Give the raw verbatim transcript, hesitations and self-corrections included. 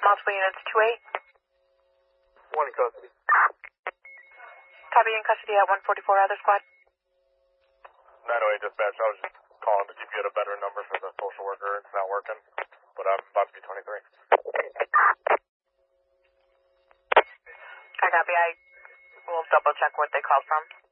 Multiple units, two eight. One in custody. Copy, in custody at one forty-four, other squad. nine oh eight dispatch, I was just calling to see if you had a better number for the social worker. It's not working, but I'm about to be twenty-three. I copy, I will double check what they called from.